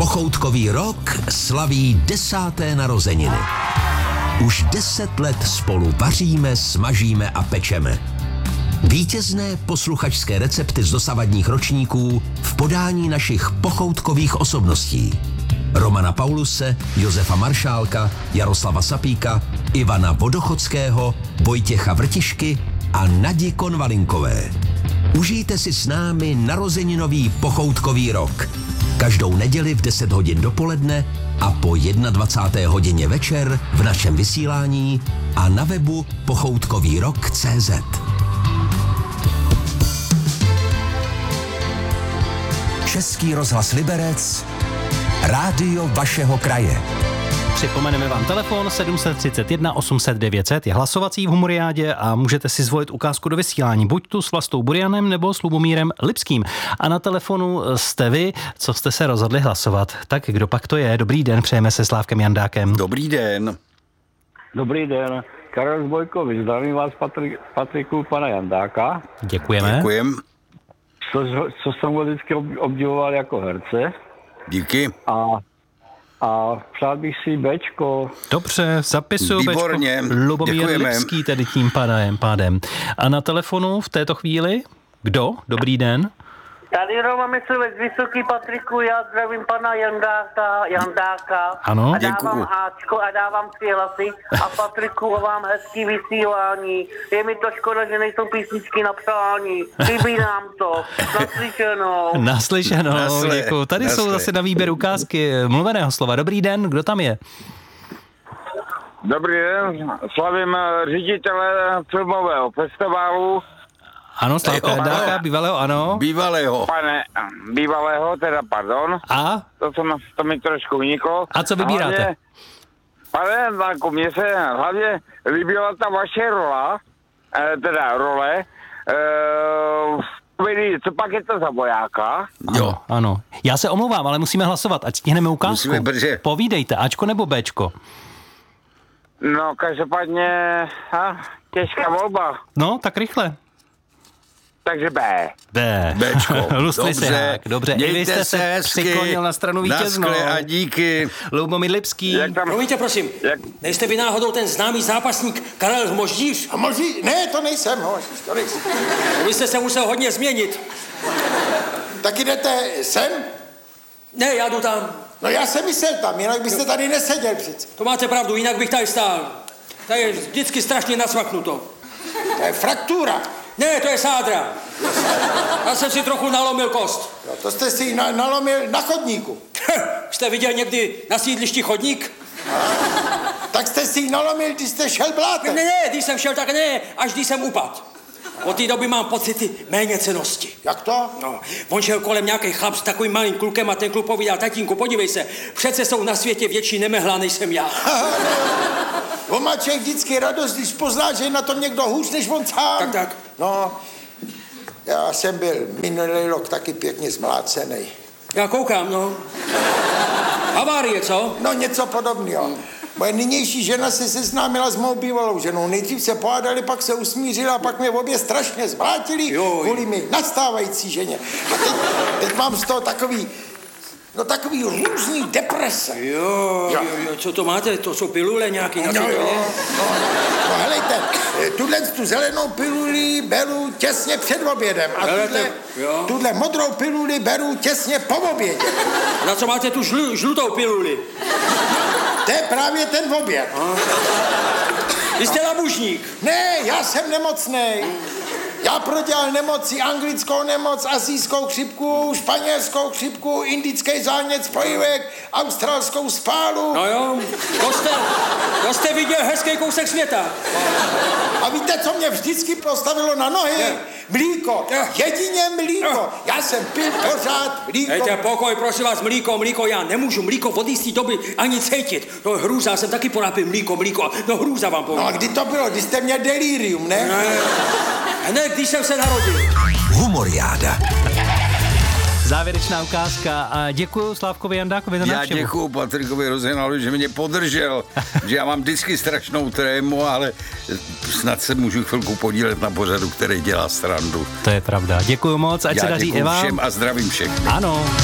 Pochoutkový rok slaví 10. narozeniny. Už 10 let spolu vaříme, smažíme a pečeme. Vítězné posluchačské recepty z dosavadních ročníků v podání našich pochoutkových osobností. Romana Pauluse, Josefa Maršálka, Jaroslava Sapíka, Ivana Vodochodského, Vojtěcha Vrtišky a Nadi Konvalinkové. Užijte si s námi narozeninový pochoutkový rok. Každou neděli v 10 hodin dopoledne a po 21. hodině večer v našem vysílání a na webu pochoutkovýrok.cz. Český rozhlas Liberec, rádio vašeho kraje. Připomeneme vám telefon 731 800 900 je hlasovací v Humoriádě a můžete si zvolit ukázku do vysílání buď tu s Vlastou Burianem nebo s Lubomírem Lipským. A na telefonu jste vy, co jste se rozhodli hlasovat. Tak kdo pak to je? Dobrý den, přejeme se Slávkem Jandákem. Dobrý den. Dobrý den, Karel Zbojkovič, zdravím vás Patriku pana Jandáka. Děkujeme. Děkujem. Co jsem ho vždycky obdivoval jako herce. Díky. A přál bych si Bčko. Dobře, zapisuju Výborně. Bčko. Lubomír Lipský tedy tím pádem. A na telefonu v této chvíli kdo? Dobrý den. Tady Roma Myslivec Vysoký, Patriku, já zdravím pana Jandáka. Ano, a děkuju. dávám Ačko a dávám 3 hlasy a Patriku vám hezký vysílání. Je mi to škoda, že nejsou písničky na přání. Chybí nám to. Naslyšenou, děkuju. Tady jsou zase na výběr ukázky mluveného slova. Dobrý den, kdo tam je? Dobrý den, slavím ředitele filmového festivalu. Ano, Slávka Jandáka, bývalého, ano. Bývalého, pardon. A? To mi trošku uniklo. A co vybíráte? Hlavně, pane Jandáku, mně se hlavně líbila ta vaše role, co pak je to za vojáka? Jo. Ano. Já se omlouvám, ale musíme hlasovat, ať stihneme ukázku. Musíme, protože... Povídejte, Ačko nebo Bčko? No, každopádně, těžká volba. No, tak rychle. Takže B. Bčko. Lusli Dobře. se, dobře. I vy jste se hezky. přiklonil na stranu vítěznou. Naschle a díky. Lubomír Lipský. Promiňte, prosím, nejste vy náhodou ten známý zápasník Karel Hmoždíř? Ne, to nejsem, to nejsem. Vy jste se musel hodně změnit. Tak jdete sem? Ne, já jdu tam. No já jsem myslel tam, jinak byste tady neseděl přece. To máte pravdu, jinak bych tady stál. To je vždycky strašně nasvaknuto. To je fraktura. Ne, to je sádra. Já jsem si trochu nalomil kost. No, to jste si nalomil na chodníku. Jste viděl někdy na sídlišti chodník? Tak jste si nalomil, když jste šel blátem. Ne, když jsem šel, tak ne, až když jsem upadl. Od té doby mám pocity méněcennosti. Jak to? No, on šel kolem nějaký chlap s takovým malým klukem a ten kluk povídal, tatínku, podívej se, přece jsou na světě větší nemehla, než jsem já. On má člověk vždycky radost, když pozná, že je na tom někdo hůř, než on sám. Tak. No, já jsem byl minulý rok taky pěkně zmlácenej. Já koukám, no. Havárie, co? No, něco podobného. Moje nynější žena se seznámila s mou bývalou ženou. Nejdřív se pohádali, pak se usmířila a pak mě obě strašně zmlátili kvůli mi nastávající ženě. A teď mám z toho takový různý deprese. Jo, co to máte? To jsou pilule nějaký na No helejte, tu zelenou piluli beru těsně před obědem a tuhle modrou piluli beru těsně po obědě. Na co máte tu žlutou piluli? To je právě ten oběd. Vy jste labužník. Ne, já jsem nemocnej. Já prodělal nemoci, anglickou nemoc, asijskou chřipku, španělskou chřipku, indický zánět spojivek, australskou spálu. No jo, to jste viděl hezký kousek světa. A víte, co mě vždycky postavilo na nohy? Mlíko. Jedině mlíko. Já jsem pil pořád mlíko. Dejte pokoj, prosím vás, mlíko, já nemůžu mlíko od jistý doby ani cítit. To je hrůza, já jsem taky porápil mlíko, no hrůza vám povím. No a kdy to bylo? Kdy jste měl delirium, ne? Hned, když jsem se narodil. Humoriáda. Závěrečná ukázka a děkuju Slávkovi Jandákovi za návštěvu. Já děkuju Patrikovi Rozenalu, že mě podržel, že já mám vždycky strašnou trému, ale snad se můžu chvilku podílet na pořadu, který dělá srandu. To je pravda. Děkuju moc, ať se daří i vám. Já děkuju všem a zdravím všechny. Ano.